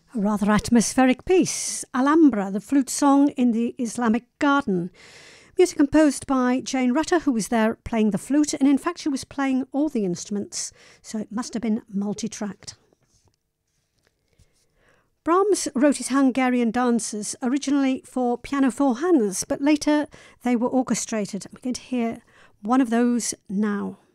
A rather atmospheric piece, Alhambra, the flute song in the Islamic garden. Music composed by Jane Rutter, who was there playing the flute, and in fact she was playing all the instruments, so it must have been multi-tracked. Brahms wrote his Hungarian dances originally for piano four hands, but later they were orchestrated. We're going to hear one of those now.